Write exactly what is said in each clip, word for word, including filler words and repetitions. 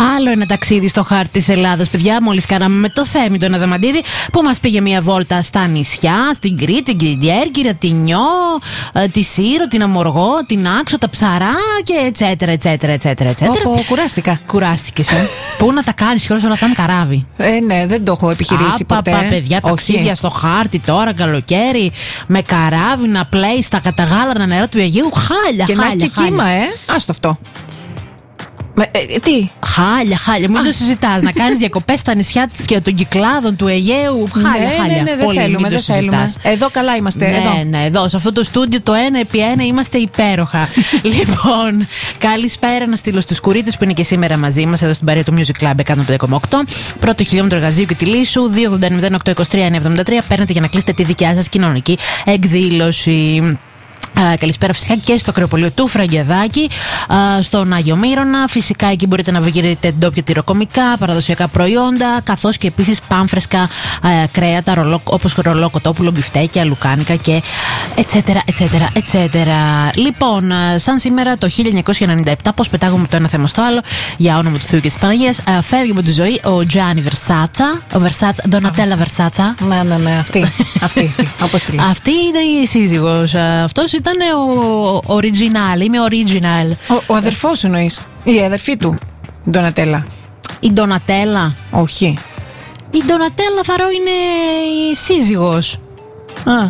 Άλλο ένα ταξίδι στο χάρτη της Ελλάδας, παιδιά. Μόλις κάναμε με το Θέμη τον Αδαμαντίδη, που μας πήγε μια βόλτα στα νησιά, στην Κρήτη, την Κρυντιέρκυρα, την Νιό, τη Σύρο, την Αμοργό, την Άξο, τα Ψαρά και ετσέτερα, ετσέτερα, ετσέτερα, ετσέτερα. Όπο, κουράστηκα. Κουράστηκες, ε. Πού να τα κάνεις κιόλας όλα αυτά με καράβι. Ε, ναι, δεν το έχω επιχειρήσει Άπα, ποτέ. Πα, παιδιά, ταξίδια Όχι. στο χάρτη τώρα, καλοκαίρι, με καράβι να πλέει στα καταγάλανα νερά του Αιγαίου. Χάλια, Και χάλια. να έχει και χάλια. κύμα, ε. Άστο αυτό. Με, ε, τι. Χάλια, χάλια. Μην το συζητάς. Να κάνεις διακοπές στα νησιά της και των Κυκλάδων του Αιγαίου. Χάλια, ναι, χάλια. ναι, ναι, δεν Πολύ, θέλουμε, μην δεν το θέλουμε. συζητάς. Εδώ καλά είμαστε. Ναι, εδώ. ναι, εδώ. Σε αυτό το στούντιο το ένα επί ένα είμαστε υπέροχα. Λοιπόν, καλησπέρα να στείλω στους κουρίτες που είναι και σήμερα μαζί μας εδώ στην παρέα του Music Club εκατόν πέντε κόμμα οκτώ. Πρώτο χιλιόμετρο Γαζίου και τη Λύσου. δύο ογδόντα μηδέν οκτώ είκοσι τρία εννιακόσια εβδομήντα τρία. Παίρνετε για να κλείσετε τη δικιά σας κοινωνική εκδήλωση. Uh, καλησπέρα φυσικά και στο κρεοπολείο του Φραγκεδάκη, uh, στον Άγιο Μύρονα. Φυσικά εκεί μπορείτε να βρείτε ντόπια τυροκομικά, παραδοσιακά προϊόντα, καθώς και επίσης πάμφρεσκα uh, κρέατα ρολό, όπως ρολό κοτόπουλο, μπιφτέκια, λουκάνικα και ετσέτερα, ετσέτερα, ετσέτερα. Λοιπόν, uh, σαν σήμερα το χίλια εννιακόσια ενενήντα επτά, πώς πετάγουμε το ένα θέμα στο άλλο, για όνομα του Θεού και της Παναγίας, uh, φεύγει από τη ζωή ο Τζάνι Βερσάτσα, ο Βερσάτσα, Ντονατέλα Βερσάτσα. Ναι, ναι, ναι, αυτή. Αυτή, αυτή. Όπως τη λέει. Αυτή είναι η σύζυγος. Αυτός ήταν ο original. Είμαι original. Ο, ο αδερφός εννοείς. Η αδερφή του. Η Ντονατέλα. Η Ντονατέλα. Όχι. Η Ντονατέλα Θαρό είναι η σύζυγος. Α.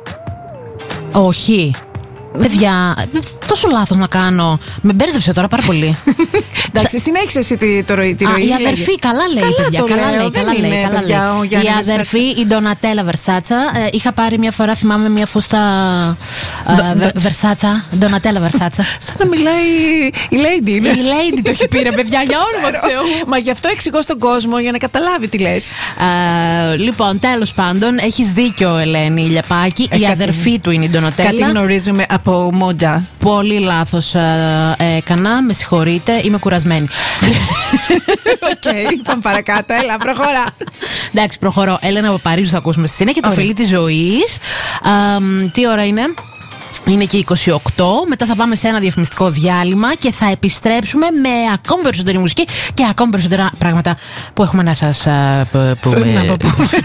Όχι. Παιδιά, τόσο λάθος να κάνω. Με μπέρδεψε τώρα πάρα πολύ. Εντάξει, συνέχισε εσύ τη, το, τη Α, ροή. η αδερφή, καλά λέει, Καλά παιδιά. το Καλά λέω, λέει, δεν καλά είναι, λέει. Καλά παιδιά, λέει. ο Γιάννη Η Βερσάτσα. αδερφή, η Ντονατέλα Βερσάτσα. Ε, είχα πάρει μια φορά, θυμάμαι, μια φούστα. ε, Βε- Βερσάτσα. Ντονατέλα Βερσάτσα. Σαν να μιλάει η Lady. είναι. Η Lady το έχει πει, ρε παιδιά, για όνομα του Ξέρω. Θεού. Μα γι' αυτό εξηγώ στον κόσμο για να καταλάβει τι λες. Ε, λοιπόν, τέλος πάντων, έχεις δίκιο, Ελένη Λιαπάκη. Ε, η κάτι- αδερφή του είναι η Ντονατέλα. Κάτι γνωρίζουμε από Μόντζα. Πολύ λάθος ε, έκανα. Με συγχωρείτε, είμαι κουρασμένη. Οκ, πάμε παρακάτω. Έλα, προχωρά. Εντάξει, προχωρώ. Έλενα από Παρίζου θα ακούσουμε στη συνέχεια. Το Ωραία. φιλί της ζωής. Ε, τι ώρα είναι? Είναι και είκοσι οκτώ. Μετά θα πάμε σε ένα διαφημιστικό διάλειμμα και θα επιστρέψουμε με ακόμη περισσότερη μουσική και ακόμη περισσότερα πράγματα που έχουμε να σας ε, π- πούμε. Να πω-